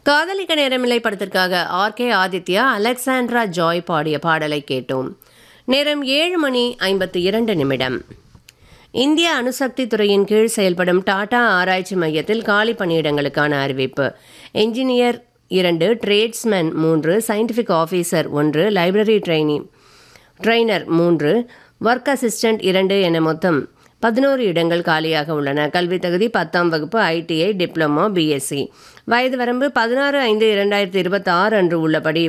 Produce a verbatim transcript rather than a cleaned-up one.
காதலிக்க நேரமில்லை படத்திற்காக R K Aditya, Alexandra Joy பாடிய பாடலை கேட்டோம். நேரம் ஏழு மணி ஐம்பத்தி இரண்டு நிமிடம். இந்திய அணுசக்தி துறையின் கீழ் செயல்படும் டாடா ஆராய்ச்சி மையத்தில் காலி பணியிடங்களுக்கான அறிவிப்பு. என்ஜினியர் இரண்டு, ட்ரேட்ஸ்மேன் மூன்று, சயின்டிஃபிக் ஆஃபீஸர் ஒன்று, லைப்ரரி ட்ரெயினி ட்ரெய்னர் மூன்று, ஒர்க் அசிஸ்டன்ட் இரண்டு என மொத்தம் பதினோரு இடங்கள் காலியாக உள்ளன. கல்வி தகுதி பத்தாம் வகுப்பு, ஐடிஐ, டிப்ளமோ, பிஎஸ்சி. வயது வரம்பு பதினாறு ஐந்து இரண்டாயிரத்தி இருபத்தி ஆறு அன்று உள்ளபடி